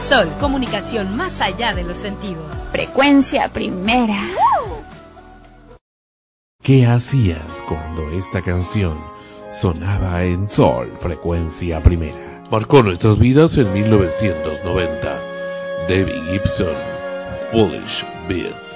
Sol, comunicación más allá de los sentidos. Frecuencia Primera. ¿Qué hacías cuando esta canción sonaba en Sol, Frecuencia Primera? Marcó nuestras vidas en 1990. Debbie Gibson, Foolish Beat.